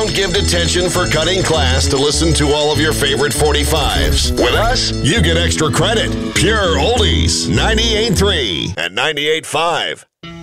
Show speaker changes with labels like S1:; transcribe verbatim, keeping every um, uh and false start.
S1: don't give detention for cutting class to listen to all of your favorite forty-fives. With us, you get extra credit. Pure Oldies, ninety-eight point three and ninety-eight point five.